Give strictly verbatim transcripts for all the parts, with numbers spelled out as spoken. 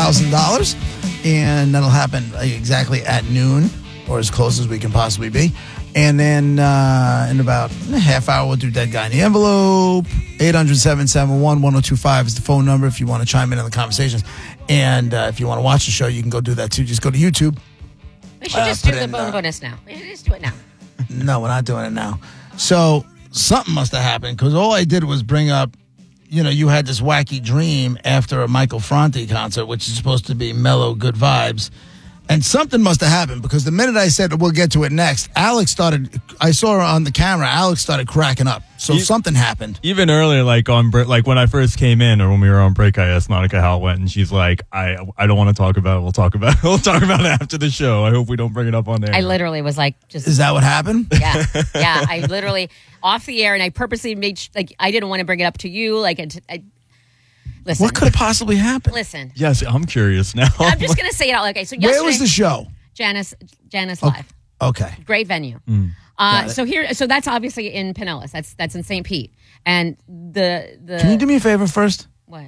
thousand dollars. And that'll happen exactly at noon, or as close as we can possibly be. And then uh, in about a half hour, we'll do Dead Guy in the Envelope. eight hundred, seven seven one, one oh two five is the phone number if you want to chime in on the conversations. And uh, if you want to watch the show, you can go do that too. Just go to YouTube. We should just uh, do the in, uh, bonus now. We should just do it now. No, we're not doing it now. So something must have happened, because all I did was bring up, you know, you had this wacky dream after a Michael Franti concert, which is supposed to be mellow, good vibes. And something must have happened, because the minute I said we'll get to it next, Alex started, I saw her on the camera, Alex started cracking up. So you, something happened. Even earlier, like on like when I first came in, or when we were on break, I asked Monica how it went, and she's like, I I don't want to talk about it. We'll talk about it. We'll talk about it after the show. I hope we don't bring it up on there. I literally was like, just. Is that what happened? Yeah. Yeah. I literally, off the air, and I purposely made, like, I didn't want to bring it up to you. Like, I, I Listen. What could have possibly happened? Listen. Yes, I'm curious now. I'm just going to say it out. Okay, so yesterday, where was the show? Janice Janice Live. Okay. Great venue. Mm. Uh, so here, so that's obviously in Pinellas. That's that's in Saint Pete. And the the. Can you do me a favor first? What?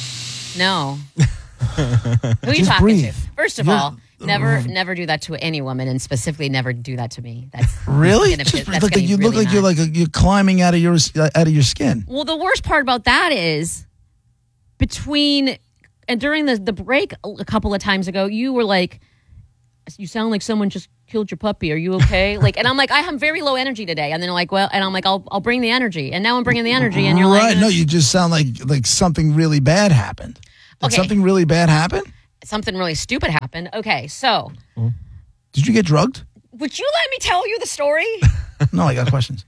No. Who are you just talking breathe. to? First of yeah. all, never never do that to any woman, and specifically never do that to me. That's really. Gonna, just that's look like you really look like mad. you're like a, you're climbing out of your uh, out of your skin. Well, the worst part about that is. Between and during the, the break a couple of times ago, you were like, you sound like someone just killed your puppy. Are you okay? Like, and I'm like, I am very low energy today. And then like, well, and I'm like, I'll I'll bring the energy. And now I'm bringing the energy. And you're right. like, Right? No, you just sound like like something really bad happened. Did okay. something really bad happen? Something really stupid happened. Okay, so. Did you get drugged? Would you let me tell you the story? No, I got questions.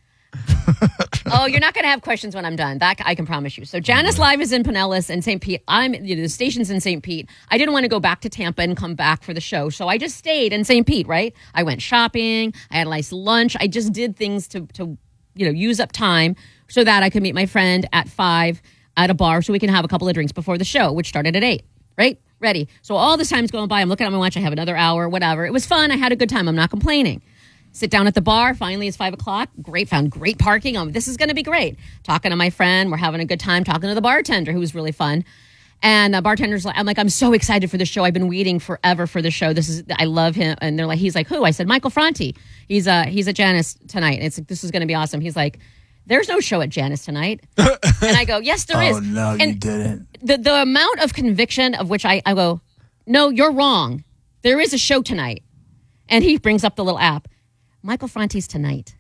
Oh, you're not going to have questions when I'm done. That I can promise you. So Janice Live is in Pinellas and Saint Pete. I'm you know, the station's in Saint Pete. I didn't want to go back to Tampa and come back for the show, so I just stayed in Saint Pete. Right? I went shopping. I had a nice lunch. I just did things to to you know use up time so that I could meet my friend at five at a bar, so we can have a couple of drinks before the show, which started at eight. Right? Ready. So all this time's going by. I'm looking at my watch. I have another hour. Whatever. It was fun. I had a good time. I'm not complaining. Sit down at the bar. Finally, it's five o'clock. Great. Found great parking. Um, this is going to be great. Talking to my friend. We're having a good time. Talking to the bartender, who was really fun. And the bartender's like, I'm like, I'm so excited for the show. I've been waiting forever for the show. This is, I love him. And they're like, he's like, who? I said, Michael Franti. He's uh, he's at Janice tonight. And it's like, this is going to be awesome. He's like, there's no show at Janice tonight. And I go, yes, there is. Oh, no, and you didn't. The, the amount of conviction of which I, I go, no, you're wrong. There is a show tonight. And he brings up the little app. Michael Franti's tonight.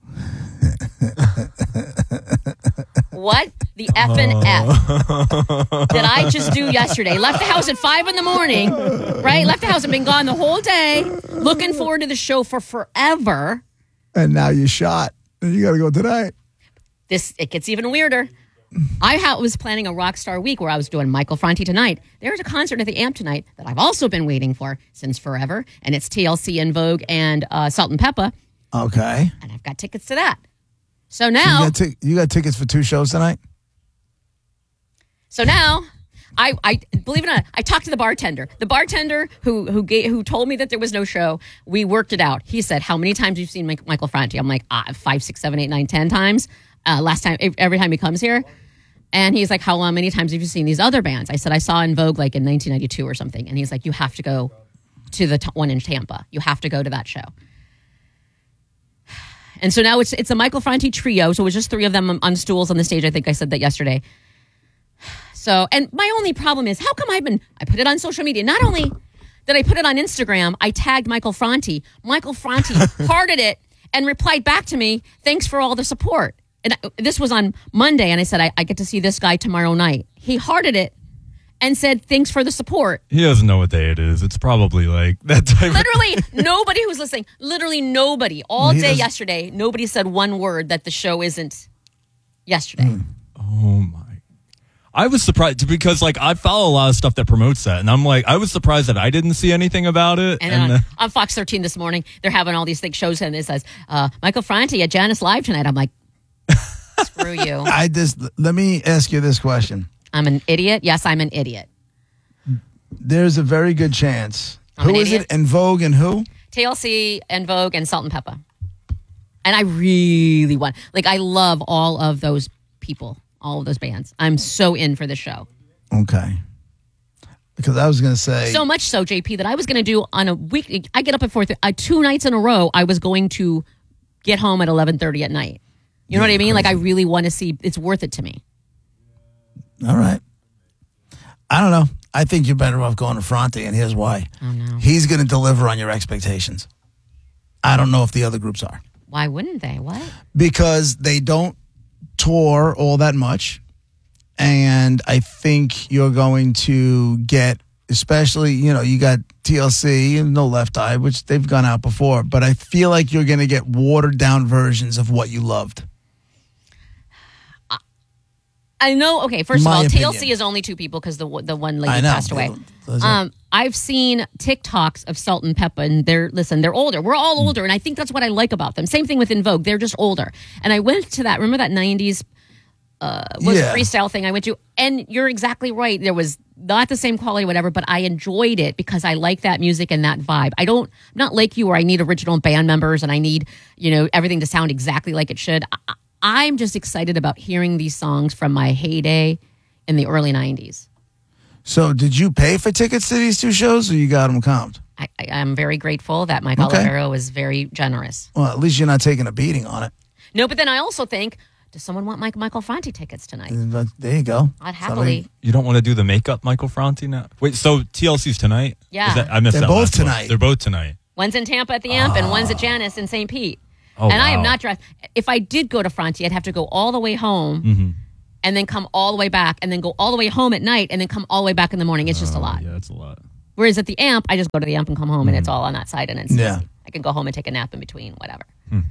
What the effing F did I just do yesterday? Left the house at five in the morning, right? Left the house and been gone the whole day, looking forward to the show for forever. And now you shot. And you got to go tonight. This, it gets even weirder. I ha- was planning a rock star week where I was doing Michael Franti tonight. There's a concert at the Amp tonight that I've also been waiting for since forever, and it's T L C, En Vogue, and uh, Salt and Peppa. Okay. And I've got tickets to that. So So now... you, got t- you got tickets for two shows tonight? So now... I, I believe it or not, I talked to the bartender. The bartender who who gave, who told me that there was no show, we worked it out. He said, how many times have you seen Mike, Michael Franti? I'm like, ah, five, six, seven, eight, nine, ten times. Uh, last time, every time he comes here. And he's like, how many times have you seen these other bands? I said, I saw En Vogue like in nineteen ninety-two or something. And he's like, you have to go to the t- one in Tampa. You have to go to that show. And so now it's it's a Michael Franti trio. So it was just three of them on stools on the stage. I think I said that yesterday. So, and my only problem is, how come I've been, I put it on social media. Not only did I put it on Instagram, I tagged Michael Franti. Michael Franti hearted it and replied back to me, thanks for all the support. And I, this was on Monday, and I said, I, I get to see this guy tomorrow night. He hearted it and said, thanks for the support. He doesn't know what day it is. It's probably like that type Literally, of- nobody who's listening, literally nobody, all Well, day doesn't- yesterday, nobody said one word that the show isn't yesterday. Mm. Oh, my. I was surprised because, like, I follow a lot of stuff that promotes that, and I'm like, I was surprised that I didn't see anything about it. And, and on, uh, on Fox thirteen this morning, they're having all these things shows, and it says, uh, Michael Franti at Janice Live tonight. I'm like, screw you. I just, let me ask you this question. I'm an idiot. Yes, I'm an idiot. There's a very good chance. I'm who an is idiot. it? En Vogue and who? T L C, En Vogue, and Salt and Peppa. And I really want, like, I love all of those people, all of those bands. I'm so in for the show. Okay. Because I was going to say. So much so, J P, that I was going to do on a week. I get up at four thirty. Uh, two nights in a row, I was going to get home at eleven thirty at night. You know what I mean? Crazy. Like, I really want to see. It's worth it to me. All right. I don't know. I think you're better off going to Fronte, and here's why. Oh, no. He's going to deliver on your expectations. I don't know if the other groups are. Why wouldn't they? What? Because they don't tour all that much. And I think you're going to get, especially, you know, you got T L C and No Left Eye, which they've gone out before. But I feel like you're going to get watered down versions of what you loved. I know. Okay, first My of all, opinion. T L C is only two people because the the one lady I know. passed away. Um, I've seen TikToks of Salt and Peppa, and they're listen. They're older. We're all older, and I think that's what I like about them. Same thing with In Vogue. They're just older. And I went to that. Remember that nineties uh, was Yeah. freestyle thing I went to, and you're exactly right. There was not the same quality, whatever, but I enjoyed it because I like that music and that vibe. I don't, I'm not like you, where I need original band members and I need, you know, everything to sound exactly like it should. I, I'm just excited about hearing these songs from my heyday in the early nineties. So did you pay for tickets to these two shows, or you got them comped? I, I, I'm very grateful that Mike Okay. Olivero was very generous. Well, at least you're not taking a beating on it. No, but then I also think, does someone want Mike Michael Franti tickets tonight? But there you go. I'd happily. You don't want to do the makeup, Michael Franti now? Wait, so T L C's tonight? Yeah. Is that, I missed They're that both last one. tonight. They're both tonight. One's in Tampa at the Amp and one's at Janice in Saint Pete. Oh, and I am wow. not dressed. If I did go to Franti, I'd have to go all the way home Mm-hmm. and then come all the way back and then go all the way home at night and then come all the way back in the morning. It's just a lot. Yeah, it's a lot. Whereas at the Amp, I just go to the Amp and come home and it's all on that side and it's Yeah. easy. I can go home and take a nap in between, whatever. Hmm.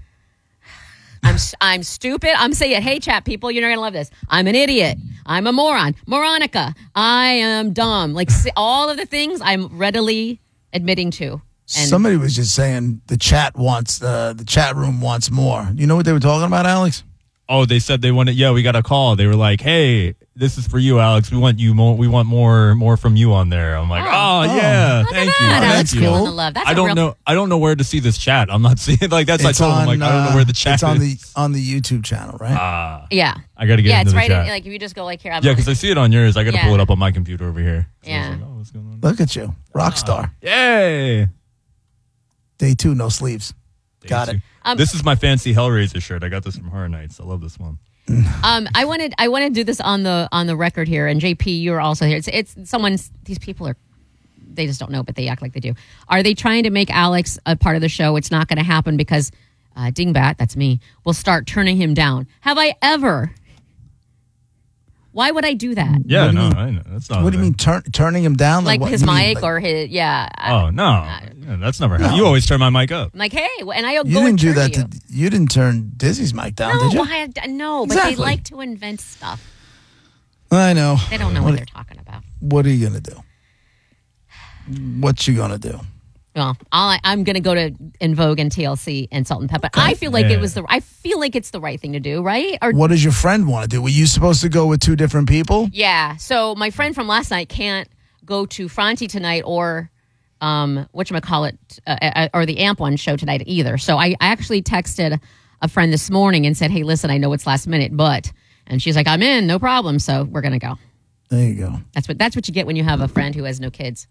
I'm I'm stupid. I'm saying, hey, chat people, you're not gonna love this. I'm an idiot. I'm a moron. Moronica. I am dumb. Like see, all of the things I'm readily admitting to. And Somebody was just saying the chat wants uh, the chat room wants more. You know what they were talking about, Alex? Oh, they said they wanted. Yeah, we got a call. They were like, "Hey, this is for you, Alex. We want you more. We want more, more from you on there." I'm like, "Oh, Oh. yeah, Look at thank that. you, Alex thank you." feeling the love. That's I a don't real- know. I don't know where to see this chat. I'm not seeing like that's. It's I told on, him like I don't know uh, where the chat It's on is. the on the YouTube channel, right? Ah, Yeah. I got to get Yeah, into it's the right. chat. In, like if you just go like here. I'm yeah, on because it. I see it on yours. I got to Yeah. pull it up on my computer over here. So I was Yeah. like, oh, what's going on? Look at you, rock star. Yay! Day two, no sleeves. Got Thank it. you. Um, this is my fancy Hellraiser shirt. I got this from Horror Nights. I love this one. Um, I wanted I want to do this on the on the record here, and J P, you're also here. It's it's someone's. These people are, they just don't know, but they act like they do. Are they trying to make Alex a part of the show? It's not going to happen because uh, Dingbat, that's me, will start turning him down. Have I ever? Why would I do that? Yeah, What do you no, mean? I know. That's not. What do you mean turn, turning him down? Like what- his what do you mean, mic like- or his yeah. I- Oh no, yeah, that's never happened. No. You always turn my mic up. I'm like, hey, and I go You and didn't do turn that. you. To, you didn't turn Dizzy's mic down, no, did you? why? No, but Exactly. they like to invent stuff. I know. They don't know what, what they're talking about. What are you gonna do? What you gonna do? Well, I'll, I'm going to go to In Vogue and T L C and Salt and Pepper. I feel like Yeah. it was the. I feel like it's the right thing to do, right? Or What does your friend want to do? Were you supposed to go with two different people? yeah. So my friend from last night can't go to Franti tonight or um whatchamacallit, uh, uh, or the Amp One show tonight either. So I, I actually texted a friend this morning and said, hey, listen, I know it's last minute, but and she's like, I'm in, no problem. So we're gonna go. There you go. That's what that's what you get when you have a friend who has no kids.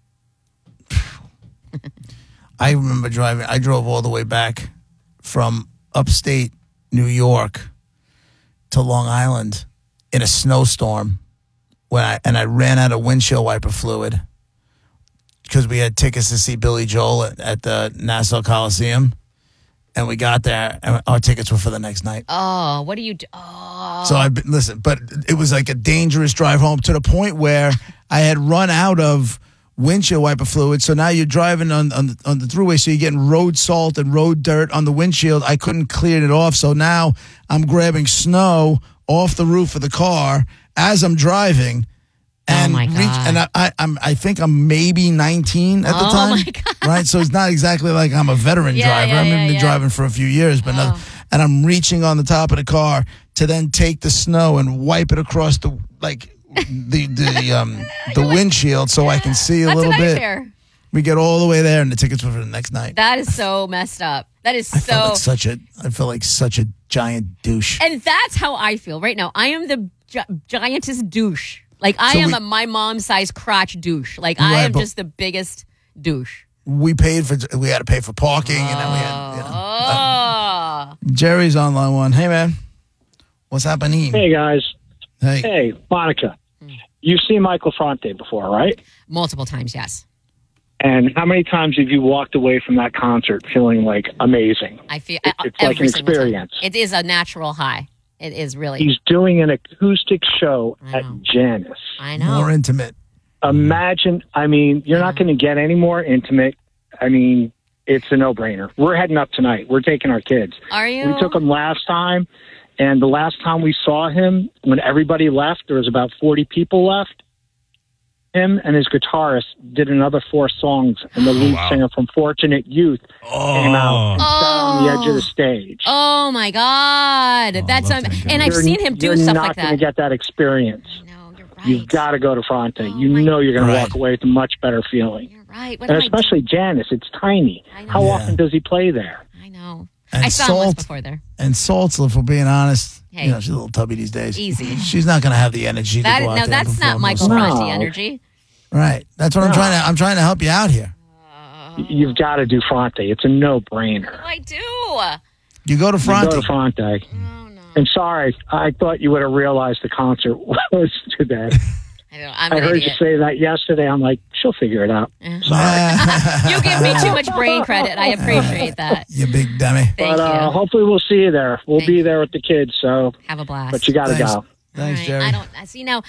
I remember driving. I drove all the way back from upstate New York to Long Island in a snowstorm when I and I ran out of windshield wiper fluid because we had tickets to see Billy Joel at, at the Nassau Coliseum, and we got there and our tickets were for the next night. Oh, what do you do? Oh, So I've been listen, but it was like a dangerous drive home to the point where I had run out of windshield wiper fluid. So now you're driving on on the, on the throughway, so you're getting road salt and road dirt on the windshield. I couldn't clear it off, so now I'm grabbing snow off the roof of the car as I'm driving. And Oh, my reach, God. and I, I I'm I think I'm maybe nineteen at the Oh, time, my God. right? So it's not exactly like I'm a veteran Yeah, driver. yeah, I've yeah, been yeah. driving for a few years, but no, Oh. and I'm reaching on the top of the car to then take the snow and wipe it across the like the the um the windshield so I can see a that's little a bit. nightmare. We get all the way there, and the tickets were for the next night. That is so messed up. That is I felt so. like such a I felt like such a giant douche. And that's how I feel right now. I am the gi- giantest douche. Like I So am we- a my mom size crotch douche. Like I Right, am but- just the biggest douche. We paid for, we had to pay for parking, and then we had, you know. Oh. Jerry's on line one. Hey, man. What's happening? Hey, guys. Hey. Hey, Monica. You've seen Michael Fronte before, right? Multiple times, yes. And how many times have you walked away from that concert feeling like amazing? I feel It- it's like every an single time. experience. It is a natural high. It is really. He's doing an acoustic show I at know. Janice. I know. More intimate. Imagine, I mean, you're not going to get any more intimate. I mean, it's a no-brainer. We're heading up tonight. We're taking our kids. Are you? We took him last time, and the last time we saw him, when everybody left, there was about forty people left. Him and his guitarist did another four songs, and the lead wow. singer from Fortunate Youth came out and sat on the edge of the stage. Oh my God, Oh, that's I'd love um, to meet him. and I've You're- seen him do you're stuff not like going that. to get that experience. No, you're right. You've got to go to Fronte. Oh, you my- know you're going Right. to walk away with a much better feeling. You're right. What And am I especially Janice, it's tiny. I know. How Yeah. often does he play there? doing? I know. And I saw him once Salt. before there. And Saltzler, if we're being honest, Hey. you know, she's a little tubby these days. Easy. She's not going to have the energy That to go out no, there and that's not perform Michael those songs. No. Fronte energy. Right. That's what I'm No. trying to. I'm trying to help you out here. Uh-huh. You've got to do Fronte. It's a no-brainer. Oh, I do. You go to You Fronte. go to Fronte. Oh no. And sorry, I thought you would have realized the concert was today. I don't. I'm I an heard idiot. you say that yesterday. I'm like, she'll figure it out. You give me too much brain credit. I appreciate that. You big dummy. Thank but uh, you. hopefully we'll see you there. We'll Thank be you. there with the kids. So, Have a blast. but you got to Thanks. go. Thanks, All right, Jerry. I don't. I see now.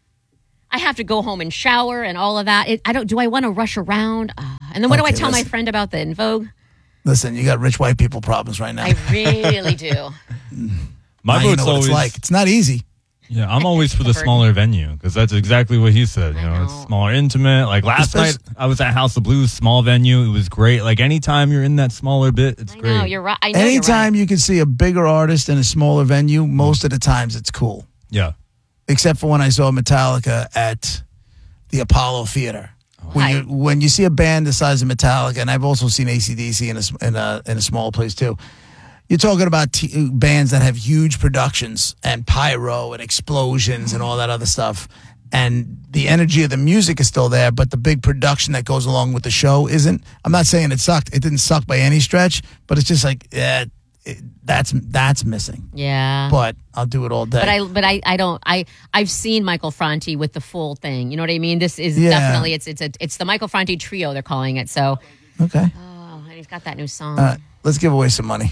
I have to go home and shower and all of that. It, I don't. Do I want to rush around? Uh, and then what do I Okay, tell my listen. friend about the In Vogue? Listen, you got rich white people problems right now. I really do. My Now you vote's know what always it's like. It's not easy. yeah. I'm always for the Burden. smaller venue because that's exactly what he said. You I know, know. it's smaller, intimate. Like last Especially- night, I was at House of Blues, small venue. It was great. Like anytime you're in that smaller bit, it's I great. know you're right. I know Anytime you're you can see a bigger artist in a smaller venue, most of the times it's cool. Yeah. Except for when I saw Metallica at the Apollo Theater. When you Right. when you see a band the size of Metallica, and I've also seen A C D C in a s- in a in a small place too. You're talking about t- bands that have huge productions and pyro and explosions and all that other stuff, and the energy of the music is still there, but the big production that goes along with the show isn't. I'm not saying it sucked; it didn't suck by any stretch, but it's just like yeah, it, that's that's missing. right. Yeah. But I'll do it all day. But I, but I, I don't. I, I've seen Michael Fronte with the full thing. You know what I mean? This is Yeah. definitely it's it's a it's the Michael Fronte trio. They're calling it. So, okay, oh, and he's got that new song. all right, let's give away some money.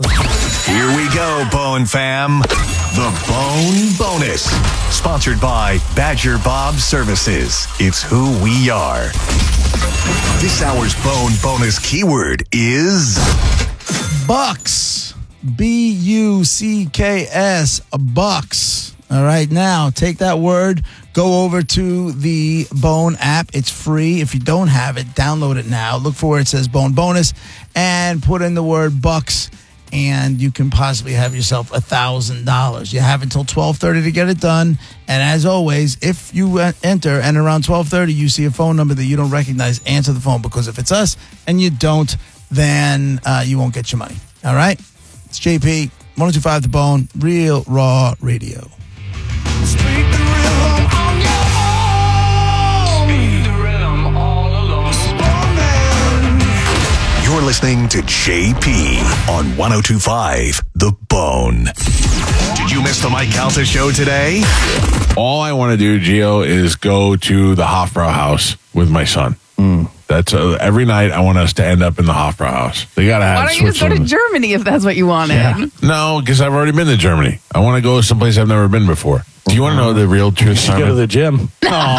Here we go, Bone Fam. The Bone Bonus. Sponsored by Badger Bob Services. It's who we are. This hour's Bone Bonus keyword is Bucks. B U C K S. Bucks. All right, now take that word, go over to the Bone app. It's free. If you don't have it, download it now. Look for where it says Bone Bonus and put in the word Bucks, and you can possibly have yourself a thousand dollars. You have until twelve thirty to get it done. And as always, if you uh, enter and around twelve thirty you see a phone number that you don't recognize, answer the phone, because if it's us and you don't, then uh, you won't get your money. All right? It's J P, one oh two point five The Bone, Real Raw Radio. You're listening to J P on one oh two point five The Bone. Did you miss the Mike Calta show today? All I want to do, Gio, is go to the Hofbrau house with my son. That's uh, every night. I want us to end up in the Hofbrau house. They gotta have. Why don't you just go to Switzerland. Germany if that's what you wanted? No, because I've already been to Germany. I want to go someplace I've never been before. Do you want to know the real truth, Simon? the gym.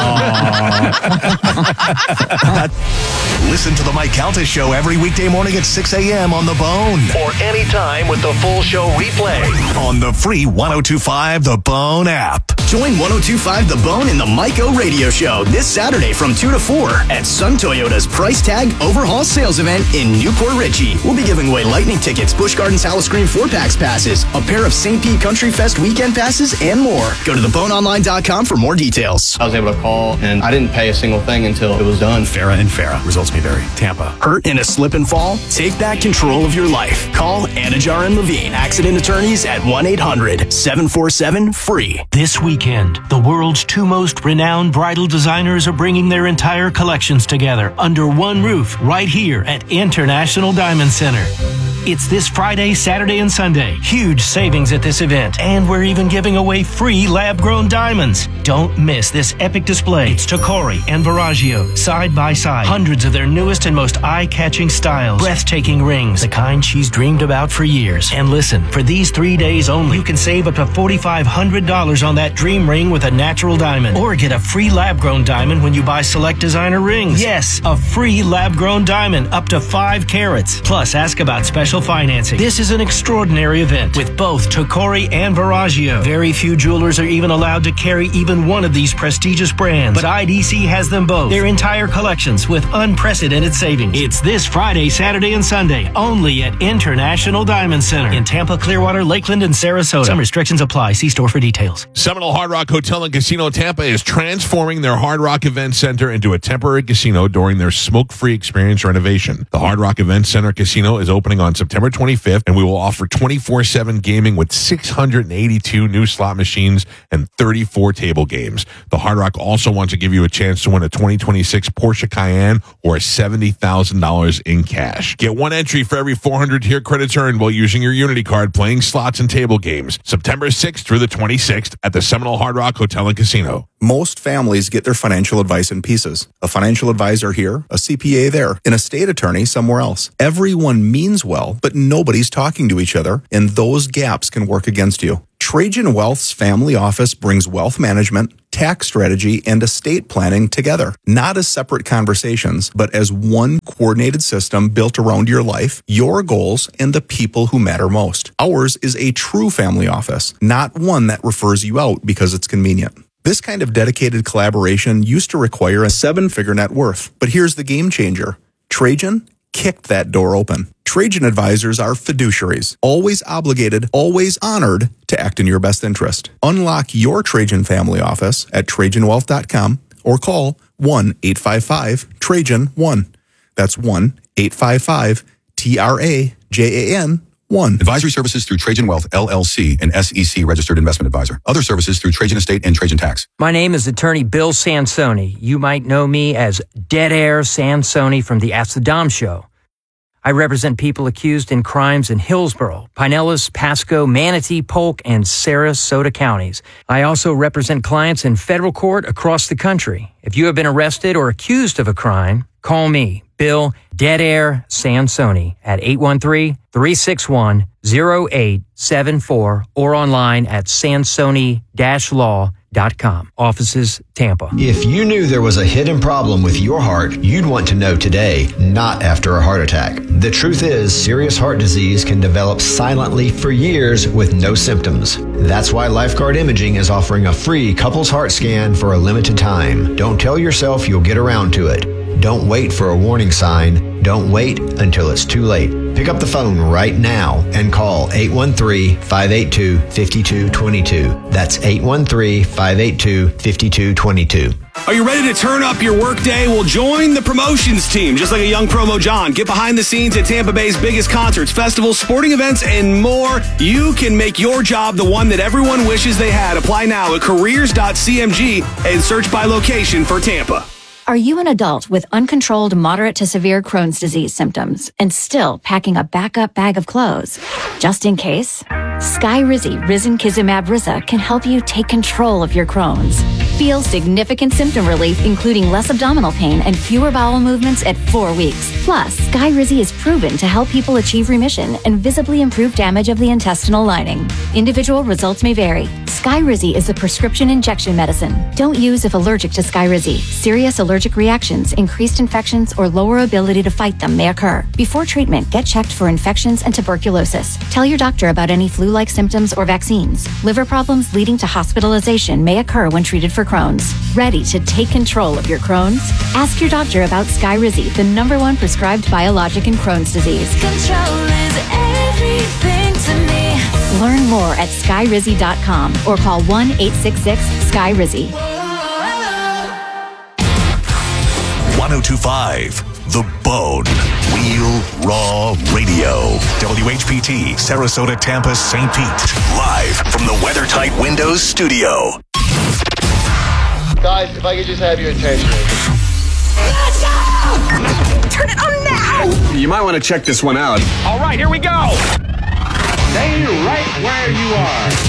Listen to the Mike Calta show every weekday morning at six a.m. on The Bone. Or anytime with the full show replay on the free one oh two point five The Bone app. Join one oh two point five The Bone in the Mike O Radio Show this Saturday from two to four at Sun Toyota's Price Tag Overhaul Sales Event in Newport Richey. We'll be giving away lightning tickets, Busch Gardens Howl-O-Scream four-packs passes, a pair of Saint Pete Country Fest weekend passes, and more. Go to the bone online dot com for more details. I was able to call, and I didn't pay a single thing until it was done. Farah and Farah. Results may vary. Tampa. Hurt in a slip and fall? Take back control of your life. Call Anajar and Levine, accident attorneys at one eight hundred seven four seven free. This week weekend. The world's two most renowned bridal designers are bringing their entire collections together under one roof right here at International Diamond Center. It's this Friday, Saturday, and Sunday. Huge savings at this event. And we're even giving away free lab-grown diamonds. Don't miss this epic display. It's Tacori and Verragio, side by side. Hundreds of their newest and most eye-catching styles. Breathtaking rings, the kind she's dreamed about for years. And listen, for these three days only, you can save up to four thousand five hundred dollars on that dream ring with a natural diamond. Or get a free lab-grown diamond when you buy select designer rings. Yes, a free lab-grown diamond up to five carats. Plus, ask about special financing. This is an extraordinary event with both Tacori and Verragio. Very few jewelers are even allowed to carry even one of these prestigious brands, but I D C has them both. Their entire collections with unprecedented savings. It's this Friday, Saturday, and Sunday only at International Diamond Center in Tampa, Clearwater, Lakeland, and Sarasota. Some restrictions apply. See store for details. Seminole Hard Rock Hotel and Casino Tampa is transforming their Hard Rock Event Center into a temporary casino during their smoke-free experience renovation. The Hard Rock Event Center Casino is opening on September twenty-fifth, and we will offer twenty-four seven gaming with six hundred eighty-two new slot machines and thirty-four table games. The Hard Rock also wants to give you a chance to win a twenty twenty-six Porsche Cayenne or seventy thousand dollars in cash. Get one entry for every four hundred tier credits earned while using your Unity card playing slots and table games. September sixth through the twenty-sixth at the Seminole Hard Rock Hotel and Casino. Most families get their financial advice in pieces. A financial advisor here, a C P A there, an estate attorney somewhere else. Everyone means well, but nobody's talking to each other, and those gaps can work against you. Trajan Wealth's family office brings wealth management, tax strategy, and estate planning together. Not as separate conversations, but as one coordinated system built around your life, your goals, and the people who matter most. Ours is a true family office, not one that refers you out because it's convenient. This kind of dedicated collaboration used to require a seven-figure net worth. But here's the game changer. Trajan kicked that door open. Trajan advisors are fiduciaries, always obligated, always honored to act in your best interest. Unlock your Trajan family office at Trajan Wealth dot com or call one eight five five Trajan one. That's one eight five five T R A J A N one. Advisory services through Trajan Wealth, L L C, an S E C registered investment advisor. Other services through Trajan Estate and Trajan Tax. My name is attorney Bill Sansoni. You might know me as Dead Air Sansoni from the Ask the Dom Show. I represent people accused in crimes in Hillsborough, Pinellas, Pasco, Manatee, Polk, and Sarasota counties. I also represent clients in federal court across the country. If you have been arrested or accused of a crime, call me, Bill Dead Air Sansoni, at eight one three, three six one, zero eight seven four or online at sansoni dash law dot com. Offices, Tampa. If you knew there was a hidden problem with your heart, you'd want to know today, not after a heart attack. The truth is, serious heart disease can develop silently for years with no symptoms. That's why Lifeguard Imaging is offering a free couples heart scan for a limited time. Don't tell yourself you'll get around to it. Don't wait for a warning sign. Don't wait until it's too late. Pick up the phone right now and call eight one three, five eight two, five two two two. That's eight one three, five eight two, five two two two. Are you ready to turn up your workday? Well, join the promotions team. Just like a young promo John, get behind the scenes at Tampa Bay's biggest concerts, festivals, sporting events, and more. You can make your job the one that everyone wishes they had. Apply now at careers dot c m g and search by location for Tampa. Are you an adult with uncontrolled moderate to severe Crohn's disease symptoms and still packing a backup bag of clothes? Just in case, Skyrizi Risankizumab Risa can help you take control of your Crohn's. Feel significant symptom relief, including less abdominal pain and fewer bowel movements at four weeks. Plus, Skyrizi is proven to help people achieve remission and visibly improve damage of the intestinal lining. Individual results may vary. Skyrizi is a prescription injection medicine. Don't use if allergic to Skyrizi. Serious allergic reactions, increased infections, or lower ability to fight them may occur. Before treatment, get checked for infections and tuberculosis. Tell your doctor about any flu-like symptoms or vaccines. Liver problems leading to hospitalization may occur when treated for Crohn's. Ready to take control of your Crohn's? Ask your doctor about Skyrizi, the number one prescribed biologic in Crohn's disease. Control is everything to me. Learn more at skyrizi dot com or call one eight six six Sky Rizzy. one oh two point five The Bone. Real Raw Radio. W H P T, Sarasota, Tampa, Saint Pete. Live from the WeatherTight Windows studio. Guys, if I could just have your attention. Let's go! Turn it on now! You might want to check this one out. All right, here we go! Stay right where you are.